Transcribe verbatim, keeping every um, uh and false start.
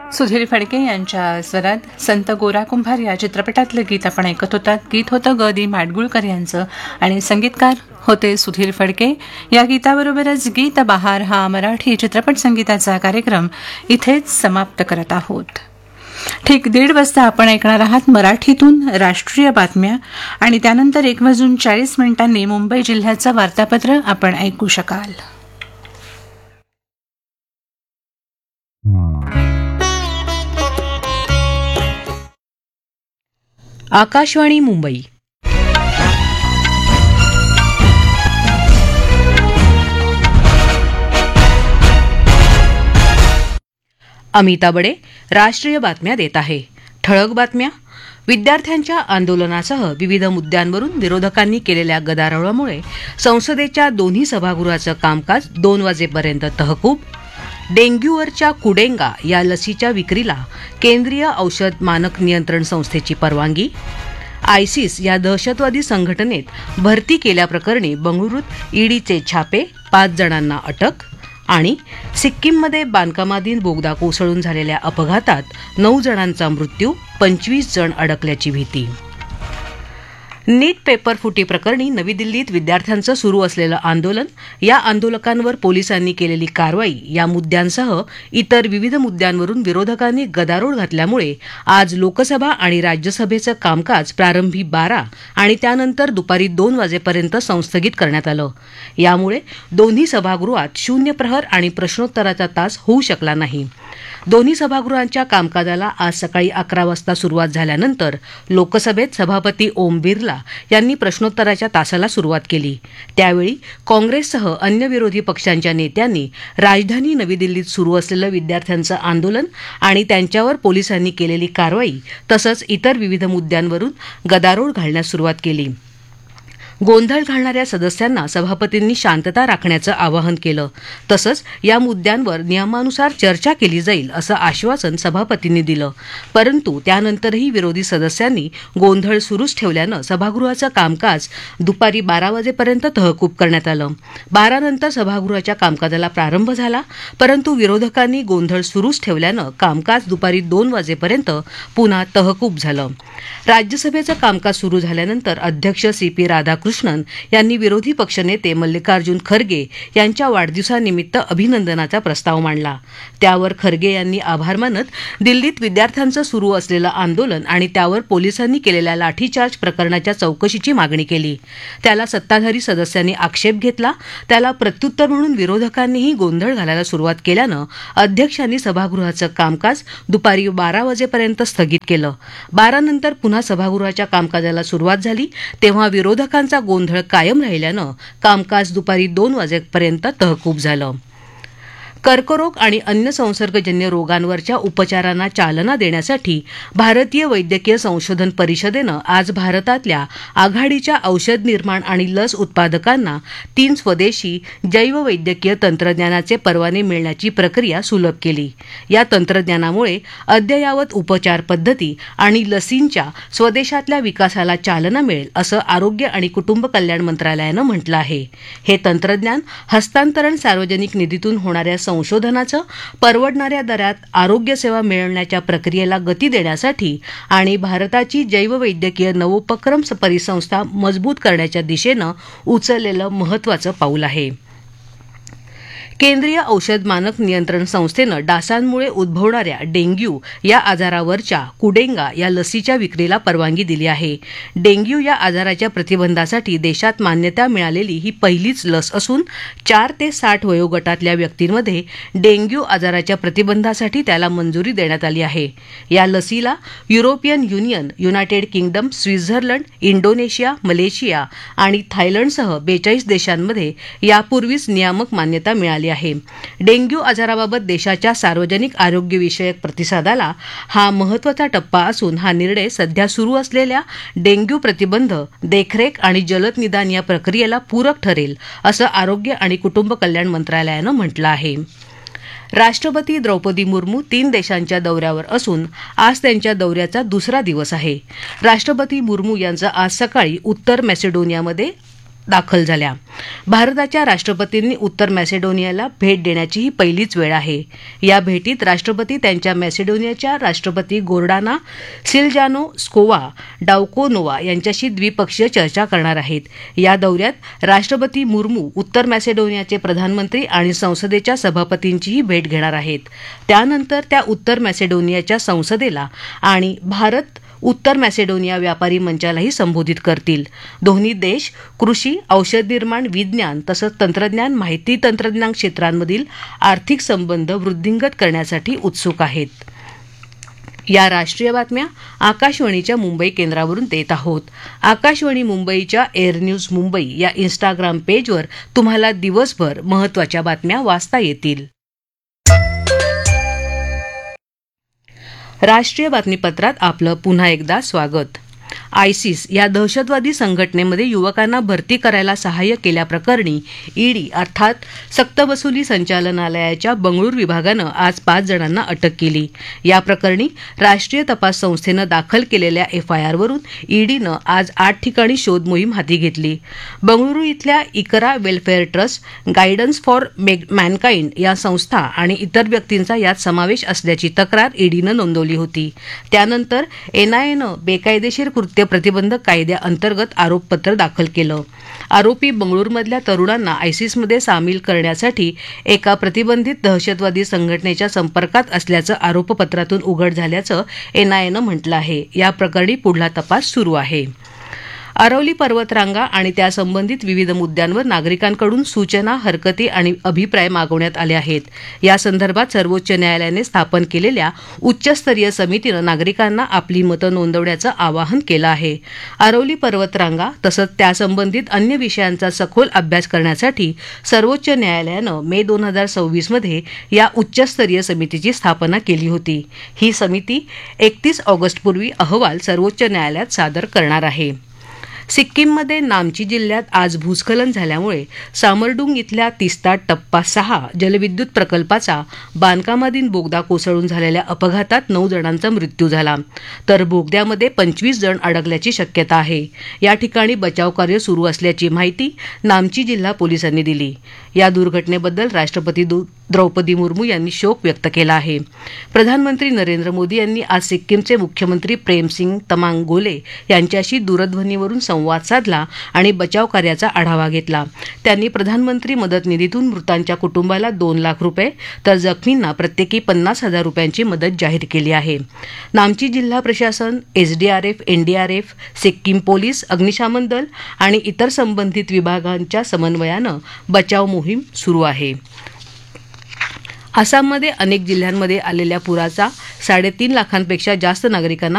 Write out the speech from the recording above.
सुधीर फडके यांच्या स्वरात संत गोरा कुंभार या चित्रपटातलं गीत आपण ऐकत होतात. गीत होतं ग दी माडगुळकर यांचं आणि संगीतकार होते सुधीर फडके. या गीताबरोबरच गीत बहार हा मराठी चित्रपट संगीताचा कार्यक्रम इथेच समाप्त करत आहोत. ठीक दीड वाजता आपण ऐकणार आहात मराठीतून राष्ट्रीय बातम्या आणि त्यानंतर एक वाजून चाळीस मिनिटांनी मुंबई जिल्ह्याचं वार्तापत्र आपण ऐकू शकाल. आकाशवाणी मुंबई. अमिता बडे राष्ट्रीय बातम्या देत आहे. ठळक बातम्या. विद्यार्थ्यांच्या आंदोलनासह विविध मुद्द्यांवरून विरोधकांनी केलेल्या गदारोळामुळे संसदेच्या दोन्ही सभागृहाचं कामकाज दोन वाजेपर्यंत तहकूब. डेंग्यूवरच्या कुडेंगा या लसीच्या विक्रीला केंद्रीय औषध मानक नियंत्रण संस्थेची परवानगी. आयसिस या दहशतवादी संघटनेत भरती केल्याप्रकरणी बंगळुरूत ईडीचे छापे, पाच जणांना अटक. आणि सिक्कीममध्ये बांधकामाधीन बोगदा कोसळून झालेल्या अपघातात नऊ जणांचा मृत्यू, पंचवीस जण अडकल्याची भीती. नीट पेपर फुटी प्रकरणी नवी दिल्लीत विद्यार्थ्यांचं सुरू असलेलं आंदोलन, या आंदोलकांवर पोलिसांनी केलेली कारवाई या मुद्द्यांसह इतर विविध मुद्द्यांवरून विरोधकांनी गदारोळ घातल्यामुळे आज लोकसभा आणि राज्यसभेचं कामकाज प्रारंभी बारा आणि त्यानंतर दुपारी दोन वाजेपर्यंत संस्थगित करण्यात आलं. यामुळे दोन्ही सभागृहात शून्य प्रहर आणि प्रश्नोत्तराचा तास होऊ शकला नाही. दोन्ही सभागृहांच्या कामकाजाला आज सकाळी अकरा वाजता सुरुवात झाल्यानंतर लोकसभेत सभापती ओम बिर्ला यांनी प्रश्नोत्तराच्या तासाला सुरुवात केली. त्यावेळी काँग्रेससह अन्य विरोधी पक्षांच्या नेत्यांनी राजधानी नवी दिल्लीत सुरू असलेलं विद्यार्थ्यांचं आंदोलन आणि त्यांच्यावर पोलिसांनी केलेली कारवाई तसंच इतर विविध मुद्द्यांवरून गदारोळ घालण्यास सुरुवात केली. गोंधळ घालणाऱ्या सदस्यांना सभापतींनी शांतता राखण्याचं आवाहन केलं. तसंच या मुद्द्यांवर नियमानुसार चर्चा केली जाईल असं आश्वासन सभापतींनी दिलं. परंतु त्यानंतरही विरोधी सदस्यांनी गोंधळ सुरूच ठेवल्यानं सभागृहाचं कामकाज दुपारी बारा वाजेपर्यंत तहकूब करण्यात आलं. बारा नंतर सभागृहाच्या कामकाजाला प्रारंभ झाला, परंतु विरोधकांनी गोंधळ सुरूच ठेवल्यानं कामकाज दुपारी दोन वाजेपर्यंत पुन्हा तहकूब झालं. राज्यसभेचं कामकाज सुरू झाल्यानंतर अध्यक्ष सी पी राधाकृष्णन कृष्णन यांनी विरोधी पक्षनेते मल्लिकार्जुन खरगे यांच्या वाढदिवसानिमित्त अभिनंदनाचा प्रस्ताव मांडला. त्यावर खरगे यांनी आभार मानत दिल्लीत विद्यार्थ्यांचं सुरू असलेलं आंदोलन आणि त्यावर पोलिसांनी केलेल्या लाठीचार्ज प्रकरणाच्या चौकशीची मागणी केली. त्याला सत्ताधारी सदस्यांनी आक्षेप घेतला. त्याला प्रत्युत्तर म्हणून विरोधकांनीही गोंधळ घालायला सुरुवात केल्यानं अध्यक्षांनी सभागृहाचं कामकाज दुपारी बारा वाजेपर्यंत स्थगित केलं. बारा नंतर पुन्हा सभागृहाच्या कामकाजाला सुरुवात झाली तेव्हा विरोधकांचा गोंधळ कायम राहिल्यानं कामकाज दुपारी दोन वाजेपर्यंत तहकूब झालं. कर्करोग आणि अन्य संसर्गजन्य रोगांवरच्या उपचारांना चालना देण्यासाठी भारतीय वैद्यकीय संशोधन परिषदेनं आज भारतातल्या आघाडीच्या औषध निर्माण आणि लस उत्पादकांना तीन स्वदेशी जैववैद्यकीय तंत्रज्ञानाचे परवाने मिळण्याची प्रक्रिया सुलभ केली. या तंत्रज्ञानामुळे अद्ययावत उपचार पद्धती आणि लसींच्या स्वदेशातल्या विकासाला चालना मिळेल असं आरोग्य आणि कुटुंब कल्याण मंत्रालयानं म्हटलं आहे. हे तंत्रज्ञान हस्तांतरण सार्वजनिक निधीतून होणाऱ्या संशोधनाचं परवडणाऱ्या दरात आरोग्यसेवा मिळवण्याच्या प्रक्रियेला गती देण्यासाठी आणि भारताची जैववैद्यकीय नवोपक्रम परिसंस्था मजबूत करण्याच्या दिशेनं उचललेलं महत्त्वाचं पाऊल आहे. केंद्रीय औषध मानक नियंत्रण संस्थेनं डासांमुळे उद्भवणाऱ्या डेंग्यू या आजारावरच्या कुडेंगा या लसीच्या विक्रीला परवानगी दिली आहे. डेंग्यू या आजाराच्या प्रतिबंधासाठी देशात मान्यता मिळालेली ही पहिलीच लस असून चार ते साठ वयोगटातल्या व्यक्तींमध्ये डेंग्यू आजाराच्या प्रतिबंधासाठी त्याला मंजुरी देण्यात आली आहे. या लसीला European union, United kingdom, Switzerland, Indonesia, Malaysia आणि थायलंडसह बेचाळीस देशांमध्ये यापूर्वीच नियामक मान्यता मिळाली आहे. डेंग्यू आजाराबाबत देशाच्या सार्वजनिक आरोग्यविषयक प्रतिसादाला हा महत्त्वाचा टप्पा असून हा निर्णय सध्या सुरू असलेल्या डेंग्यू प्रतिबंध, देखरेख आणि जलद निदान या प्रक्रियेला पूरक ठरेल असं आरोग्य आणि कुटुंब कल्याण मंत्रालयानं म्हटलं आहे. राष्ट्रपती द्रौपदी मुर्मू तीन देशांच्या दौऱ्यावर असून आज त्यांच्या दौऱ्याचा दुसरा दिवस आहे. राष्ट्रपती मुर्मू यांचं आज सकाळी उत्तर मॅसेडोनियामध्ये दाखल झाल्या. भारताच्या राष्ट्रपतींनी उत्तर मॅसेडोनियाला भेट देण्याची ही पहिलीच वेळ आहे. या भेटीत राष्ट्रपती त्यांच्या मॅसेडोनियाच्या राष्ट्रपती गोर्डाना सिल्जानोस्कोवा डाउकोनोवा यांच्याशी द्विपक्षीय चर्चा करणार आहेत. या दौऱ्यात राष्ट्रपती मुर्मू उत्तर मॅसेडोनियाचे प्रधानमंत्री आणि संसदेच्या सभापतींचीही भेट घेणार आहेत. त्यानंतर त्या उत्तर मॅसेडोनियाच्या संसदेला आणि भारत उत्तर मॅसेडोनिया व्यापारी मंचालाही संबोधित करतील. दोन्ही देश कृषी, औषध निर्माण, विज्ञान तसंच तंत्रज्ञान, माहिती तंत्रज्ञान क्षेत्रांमधील आर्थिक संबंध वृद्धिंगत करण्यासाठी उत्सुक आहेत. या राष्ट्रीय बातम्या आकाशवाणीच्या मुंबई केंद्रावरून देत आहोत. आकाशवाणी मुंबईच्या एअर न्यूज मुंबई या इन्स्टाग्राम पेजवर तुम्हाला दिवसभर महत्त्वाच्या बातम्या वाचता येतील. राष्ट्रीय बातमीपत्रात आपलं पुन्हा एकदा स्वागत. आयसिस या दहशतवादी संघटनेमध्ये युवकांना भरती करायला सहाय्य केल्याप्रकरणी ईडी अर्थात सक्तवसुली संचालनालयाच्या बंगळूर विभागानं आज पाच जणांना अटक केली. या प्रकरणी राष्ट्रीय तपास संस्थेनं दाखल केलेल्या एफआयआरवरून ईडीनं आज आठ ठिकाणी शोध मोहीम हाती घेतली. बंगळुरू इथल्या इकरा welfare trust, guidance for Mankind या संस्था आणि इतर व्यक्तींचा यात समावेश असल्याची तक्रार ईडीनं नोंदवली होती. त्यानंतर एनआयएनं बेकायदेशीर कृत्य प्रतिबंधक कायद्याअंतर्गत आरोपपत्र दाखल केलं. आरोपी बंगळुरूमधल्या तरुणांना आयसिसमध्ये सामील करण्यासाठी एका प्रतिबंधित दहशतवादी संघटनेच्या संपर्कात असल्याचं आरोपपत्रातून उघड झाल्याचं एनआयएनं म्हटलं आहे. या प्रकरणी पुढला तपास सुरू आहे. अरवली पर्वतरांगा आणि त्यासंबंधित विविध मुद्द्यांवर नागरिकांकडून सूचना, हरकती आणि अभिप्राय मागवण्यात आले आहेत. या संदर्भात सर्वोच्च न्यायालयाने स्थापन केलेल्या उच्चस्तरीय समितीनं नागरिकांना आपली मतं नोंदवण्याचं आवाहन केलं आहे. अरवली पर्वतरांगा तसंच त्यासंबंधित अन्य विषयांचा सखोल अभ्यास करण्यासाठी सर्वोच्च न्यायालयानं मे दोन हजार सव्वीसमध्ये या उच्चस्तरीय समितीची स्थापना केली होती. ही समिती एकतीस ऑगस्टपूर्वी अहवाल सर्वोच्च न्यायालयात सादर करणार आहे. सिक्कीममध्ये नामची जिल्ह्यात आज भूस्खलन झाल्यामुळे सामरडुंग इथल्या तिस्ता टप्पा सहा जलविद्युत प्रकल्पाचा बांधकामाधीन बोगदा कोसळून झालेल्या अपघातात नऊ जणांचा मृत्यू झाला, तर बोगद्यामध्ये पंचवीस जण अडकल्याची शक्यता आहे. या ठिकाणी बचावकार्य सुरू असल्याची माहिती नामची जिल्हा पोलिसांनी दिली. या दुर्घटनेबद्दल राष्ट्रपती द्रौपदी मुर्मू यांनी शोक व्यक्त केला आहे. प्रधानमंत्री नरेंद्र मोदी यांनी आज सिक्कीमचे मुख्यमंत्री प्रेमसिंग तमांग गोले यांच्याशी दूरध्वनीवरून संवाद साधला आणि बचाव कार्याचा आढावा घेतला. त्यांनी प्रधानमंत्री मदत निधीतून मृतांच्या कुटुंबाला दोन लाख रुपये तर जखमींना प्रत्येकी पन्नास हजार रुपयांची मदत जाहीर केली आहे. नामची जिल्हा प्रशासन, एसडीआरएफ, एनडीआरएफ, सिक्कीम पोलीस, अग्निशमन दल आणि इतर संबंधित विभागांच्या समन्वयानं बचाव मोहीम सुरू आहे. आसाममध्ये अनेक जिल्ह्यांमध्ये आलेल्या पुराचा साडेतीन लाखांपेक्षा जास्त नागरिकांना